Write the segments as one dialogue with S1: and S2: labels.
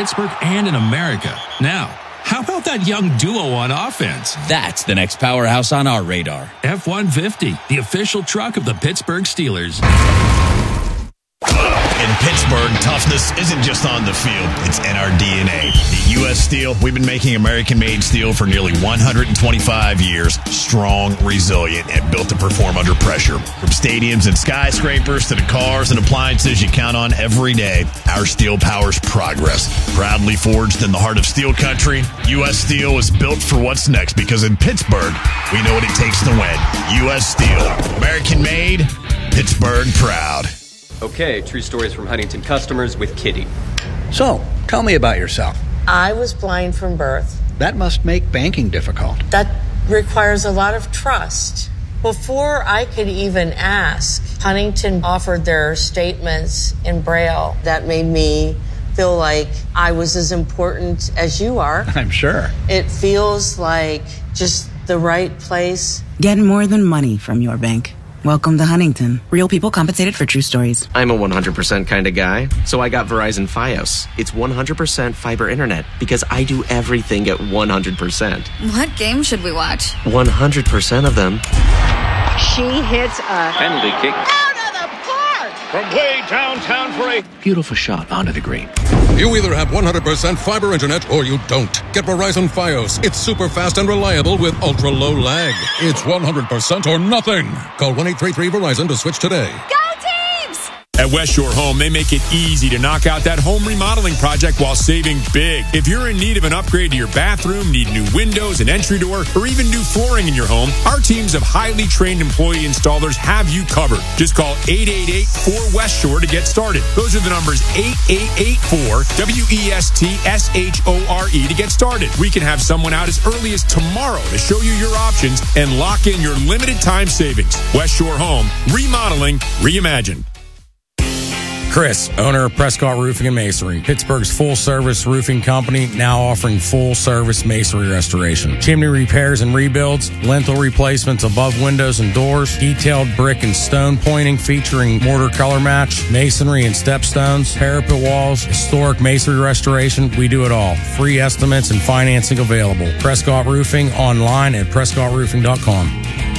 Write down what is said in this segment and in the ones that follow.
S1: Pittsburgh and in America. Now, how about that young duo on offense?
S2: That's the next powerhouse on our radar.
S1: F-150, the official truck of the Pittsburgh Steelers.
S3: In Pittsburgh, toughness isn't just on the field, it's in our DNA. At U.S. Steel, we've been making American-made steel for nearly 125 years. Strong, resilient, and built to perform under pressure. From stadiums and skyscrapers to the cars and appliances you count on every day, our steel powers progress. Proudly forged in the heart of steel country, U.S. Steel is built for what's next because in Pittsburgh, we know what it takes to win. U.S. Steel, American-made, Pittsburgh proud.
S4: Okay, true stories from Huntington customers with Kitty.
S5: So, tell me about yourself.
S6: I was blind from birth.
S5: That must make banking difficult.
S6: That requires a lot of trust. Before I could even ask, Huntington offered their statements in Braille. That made me feel like I was as important as you are.
S5: I'm sure.
S6: It feels like just the right place.
S7: Get more than money from your bank. Welcome to Huntington. Real people compensated for true stories.
S8: I'm a 100% kind of guy, so I got Verizon Fios. It's 100% fiber internet because I do everything at 100%.
S9: What game should we watch?
S8: 100% of them.
S10: She hits a
S11: penalty kick.
S10: Out of the park!
S11: From way downtown for a
S5: beautiful shot onto the green.
S12: You either have 100% fiber internet or you don't. Get Verizon Fios. It's super fast and reliable with ultra low lag. It's 100% or nothing. Call 1-833-VERIZON to switch today.
S9: Go Teams!
S13: At West Shore Home, they make it easy to knock out that home remodeling project while saving big. If you're in need of an upgrade to your bathroom, need new windows, an entry door, or even new flooring in your home, our teams of highly trained employee installers have you covered. Just call 888-4West Shore to get started. Those are the numbers 8884-WESTSHORE to get started. We can have someone out as early as tomorrow to show you your options and lock in your limited time savings. West Shore Home, remodeling, reimagined.
S14: Chris, owner of Prescott Roofing and Masonry, Pittsburgh's full-service roofing company, now offering full-service masonry restoration. Chimney repairs and rebuilds, lintel replacements above windows and doors, detailed brick and stone pointing featuring mortar color match, masonry and stepstones, parapet walls, historic masonry restoration. We do it all. Free estimates and financing available. Prescott Roofing online at prescottroofing.com.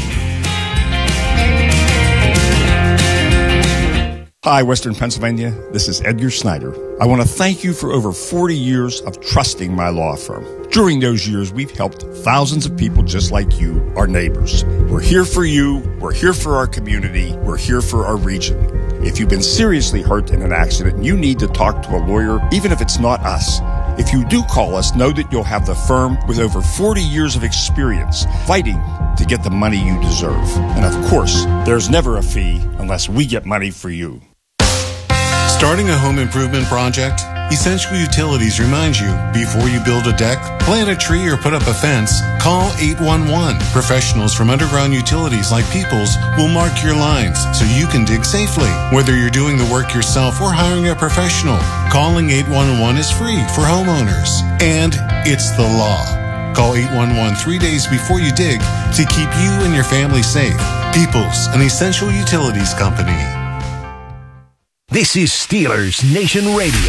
S15: Hi, Western Pennsylvania. This is Edgar Snyder. I want to thank you for over 40 years of trusting my law firm. During those years, we've helped thousands of people just like you, our neighbors. We're here for you. We're here for our community. We're here for our region. If you've been seriously hurt in an accident, you need to talk to a lawyer, even if it's not us. If you do call us, know that you'll have the firm with over 40 years of experience fighting to get the money you deserve. And of course, there's never a fee unless we get money for you.
S16: Starting a home improvement project? Essential Utilities reminds you, before you build a deck, plant a tree, or put up a fence, call 811. Professionals from Underground Utilities like Peoples will mark your lines so you can dig safely. Whether you're doing the work yourself or hiring a professional, calling 811 is free for homeowners. And it's the law. Call 811 3 days before you dig to keep you and your family safe. Peoples, an Essential Utilities company.
S17: This is Steelers Nation Radio.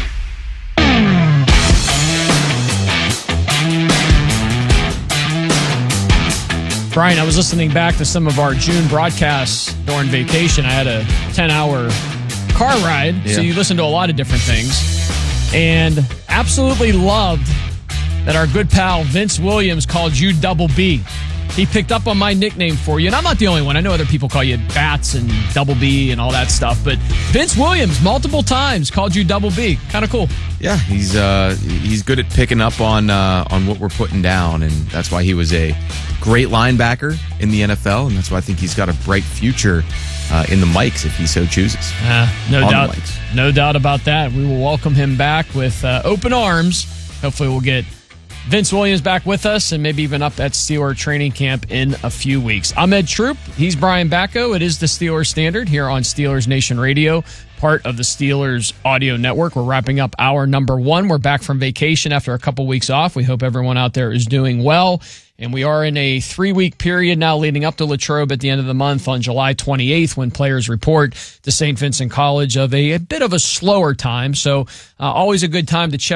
S18: Brian, I was listening back to some of our June broadcasts during vacation. I had a 10-hour car ride, so you listen to a lot of different things. And absolutely loved that our good pal Vince Williams called you Double B. He picked up on my nickname for you, and I'm not the only one. I know other people call you Bats and Double B and all that stuff, but Vince Williams multiple times called you Double B. Kind of cool.
S19: Yeah, he's good at picking up on what we're putting down, and that's why he was a great linebacker in the NFL, and that's why I think he's got a bright future in the mics if he so chooses.
S18: No doubt about that. We will welcome him back with open arms. Hopefully we'll get Vince Williams back with us and maybe even up at Steeler training camp in a few weeks. I'm Ed Troop. He's Brian Bacco. It is the Steelers Standard here on Steelers Nation Radio, part of the Steelers Audio Network. We're wrapping up hour number 1. We're back from vacation after a couple weeks off. We hope everyone out there is doing well. And we are in a 3-week period now leading up to Latrobe at the end of the month on July 28th when players report to St. Vincent College of a bit of a slower time. So always a good time to check